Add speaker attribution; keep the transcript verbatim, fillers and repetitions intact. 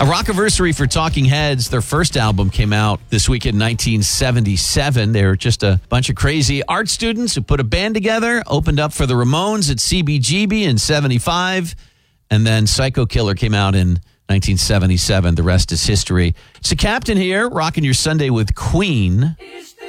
Speaker 1: A rockiversary for Talking Heads. Their first album came out this week in nineteen seventy-seven. They were just a bunch of crazy art students who put a band together, opened up for the Ramones at C B G B in seventy-five, and then Psycho Killer came out in nineteen seventy-seven. The rest is history. It's the Captain here, rocking your Sunday with Queen.